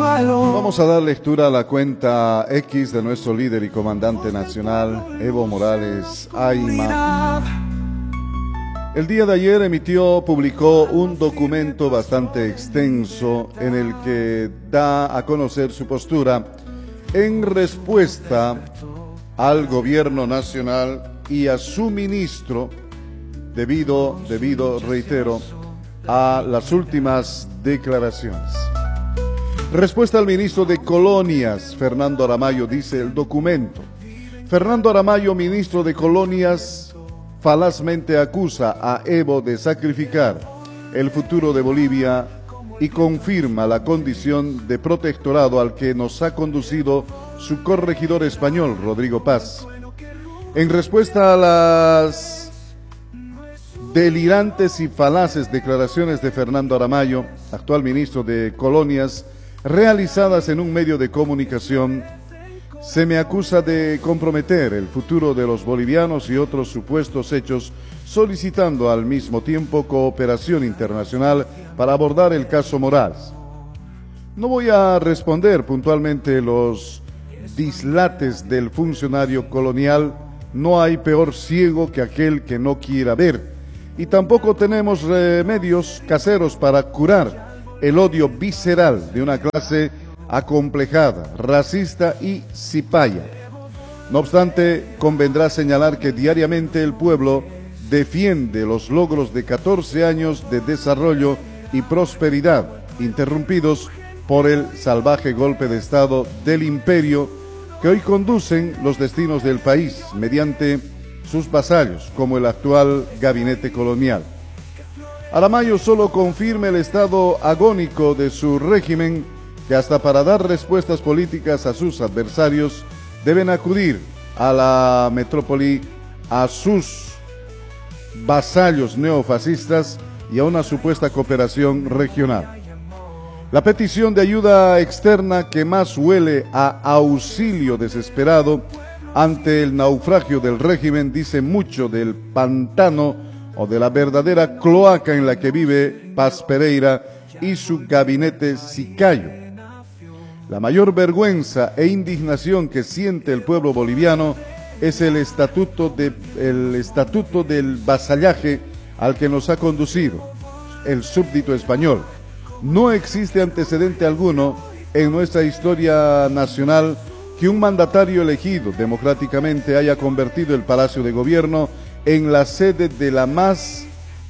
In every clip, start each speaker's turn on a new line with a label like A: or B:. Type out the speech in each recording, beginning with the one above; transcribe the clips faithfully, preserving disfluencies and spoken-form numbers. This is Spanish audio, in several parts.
A: Vamos a dar lectura a la cuenta X de nuestro líder y comandante nacional, Evo Morales Ayma. El día de ayer emitió, publicó un documento bastante extenso en el que da a conocer su postura en respuesta al gobierno nacional y a su ministro debido, debido, reitero, a las últimas declaraciones. Respuesta al ministro de Colonias, Fernando Aramayo, dice el documento. Fernando Aramayo, ministro de Colonias, falazmente acusa a Evo de sacrificar el futuro de Bolivia y confirma la condición de protectorado al que nos ha conducido su corregidor español, Rodrigo Paz. En respuesta a las delirantes y falaces declaraciones de Fernando Aramayo, actual ministro de Colonias, realizadas en un medio de comunicación, se me acusa de comprometer el futuro de los bolivianos y otros supuestos hechos, solicitando al mismo tiempo cooperación internacional para abordar el caso Morales. No voy a responder puntualmente los dislates del funcionario colonial. No hay peor ciego que aquel que no quiera ver, y tampoco tenemos remedios caseros para curar el odio visceral de una clase acomplejada, racista y cipaya. No obstante, convendrá señalar que diariamente el pueblo defiende los logros de catorce años de desarrollo y prosperidad, interrumpidos por el salvaje golpe de Estado del imperio que hoy conducen los destinos del país mediante sus vasallos, como el actual gabinete colonial. Aramayo solo confirma el estado agónico de su régimen, que hasta para dar respuestas políticas a sus adversarios deben acudir a la metrópoli, a sus vasallos neofascistas y a una supuesta cooperación regional. La petición de ayuda externa que más huele a auxilio desesperado ante el naufragio del régimen dice mucho del pantano o de la verdadera cloaca en la que vive Paz Pereira y su gabinete sicayo. La mayor vergüenza e indignación que siente el pueblo boliviano es el estatuto, de, el estatuto del vasallaje al que nos ha conducido el súbdito español. No existe antecedente alguno en nuestra historia nacional que un mandatario elegido democráticamente haya convertido el Palacio de Gobierno en la sede de la más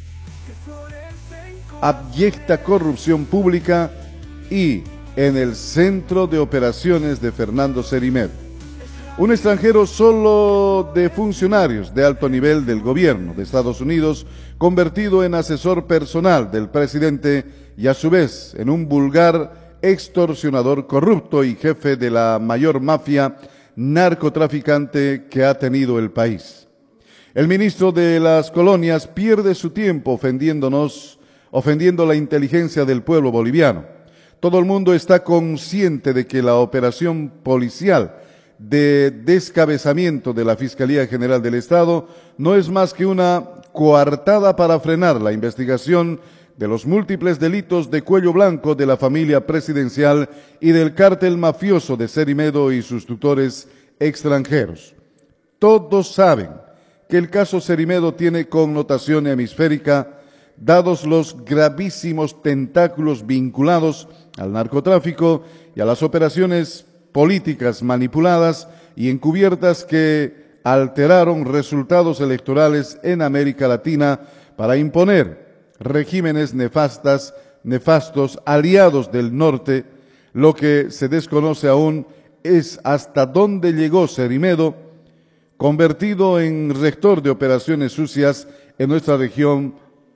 A: abyecta corrupción pública y en el centro de operaciones de Fernando Cerimedo, un extranjero solo de funcionarios de alto nivel del gobierno de Estados Unidos, convertido en asesor personal del presidente y a su vez en un vulgar extorsionador corrupto y jefe de la mayor mafia narcotraficante que ha tenido el país. El ministro de las Colonias pierde su tiempo ofendiéndonos, ofendiendo la inteligencia del pueblo boliviano. Todo el mundo está consciente de que la operación policial de descabezamiento de la Fiscalía General del Estado no es más que una coartada para frenar la investigación de los múltiples delitos de cuello blanco de la familia presidencial y del cártel mafioso de Cerimedo y sus tutores extranjeros. Todos saben que el caso Cerimedo tiene connotación hemisférica, dados los gravísimos tentáculos vinculados al narcotráfico y a las operaciones políticas manipuladas y encubiertas que alteraron resultados electorales en América Latina para imponer regímenes nefastas, nefastos aliados del norte. Lo que se desconoce aún es hasta dónde llegó Cerimedo, convertido en rector de operaciones sucias en nuestra región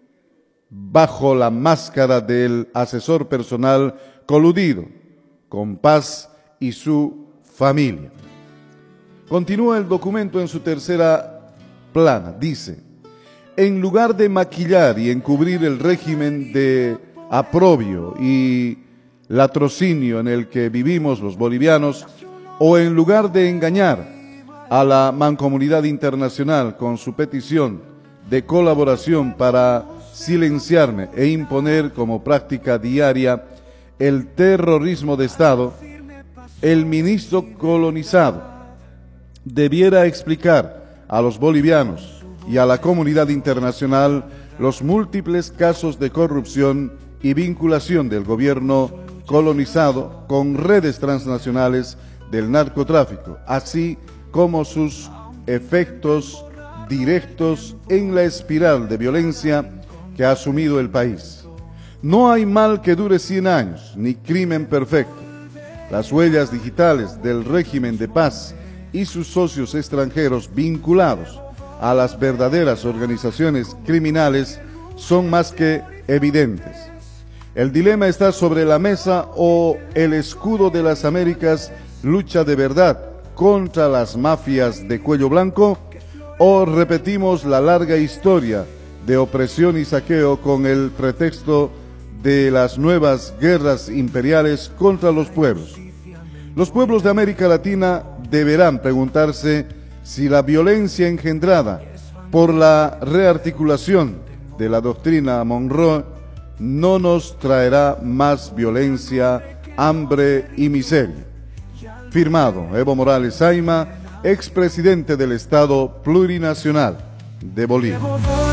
A: bajo la máscara del asesor personal coludido con Paz y su familia. Continúa el documento en su tercera plana, dice: en lugar de maquillar y encubrir el régimen de aprobio y latrocinio en el que vivimos los bolivianos, o en lugar de engañar a la mancomunidad internacional con su petición de colaboración para silenciarme e imponer como práctica diaria el terrorismo de Estado, el ministro colonizado debiera explicar a los bolivianos y a la comunidad internacional los múltiples casos de corrupción y vinculación del gobierno colonizado con redes transnacionales del narcotráfico, así como sus efectos directos en la espiral de violencia que ha asumido el país. No hay mal que dure cien años, ni crimen perfecto. Las huellas digitales del régimen de paz y sus socios extranjeros vinculados a las verdaderas organizaciones criminales son más que evidentes. El dilema está sobre la mesa: o el escudo de las Américas lucha de verdad contra las mafias de cuello blanco, o repetimos la larga historia de opresión y saqueo con el pretexto de las nuevas guerras imperiales contra los pueblos. Los pueblos de América Latina deberán preguntarse si la violencia engendrada por la rearticulación de la doctrina Monroe no nos traerá más violencia, hambre y miseria. Firmado Evo Morales Ayma, expresidente del Estado Plurinacional de Bolivia.